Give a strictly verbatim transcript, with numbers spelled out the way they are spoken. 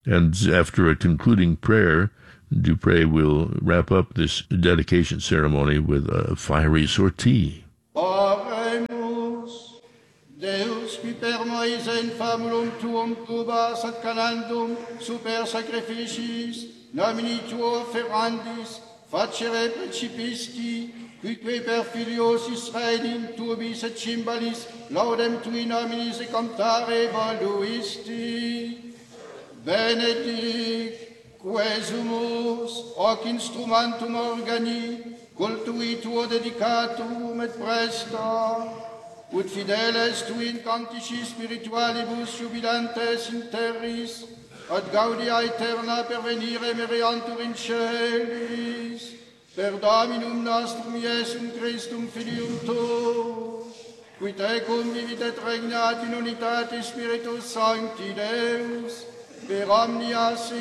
And after a concluding prayer, Dupre will wrap up this dedication ceremony with a fiery sortie. Oremus, Deus qui per Moise infamulum tuum tubas ad canandum super sacrificis, nomini tuo ferrandis, facere principisti, quique per filios Israelim turbis et cimbalis, laudem tui nominis e comptare voluisti. Benedic, quesumus, hoc instrumentum organi, cultui tuo dedicatum et presta, ut fideles tui in cantici spiritualibus jubilantes in terris, ad gaudia aeterna pervenire meriantur in celis, per Dominum nostrum Iesum Christum Filium tuo, qui tecum vivit et regnat in unitate Spiritus Sancti Deus, per omnia